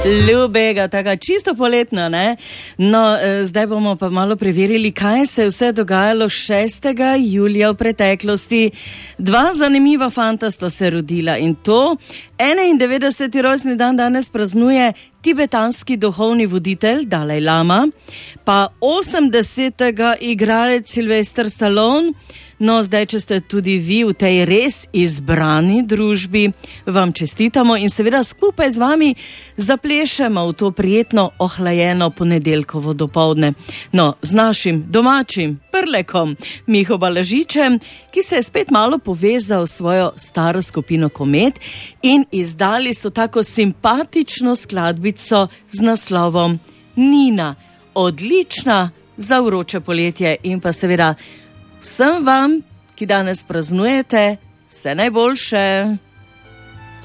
Ljubega, taka čisto poletna, ne? No, zdaj bomo pa malo preverili, kaj se je vse dogajalo 6. julija v preteklosti. Dva zanimiva fanta sta se rodila in to 91. rojstni dan danes praznuje tibetanski duhovni voditelj Dalaj Lama, pa 80. igralec Sylvester Stallone. No, zdaj, če ste tudi vi v tej res izbrani družbi, vam čestitamo in seveda skupaj z vami zaplešemo v to prijetno ohlajeno ponedeljkovo dopoldne. No, z našim domačim prlekom Miho Balažičem, ki se je spet malo povezal s svojo staro skupino Komet in izdali so tako simpatično skladbico z naslovom Nina. Odlična za vroče poletje in pa seveda vsem vam, ki danes praznujete, vse najboljše.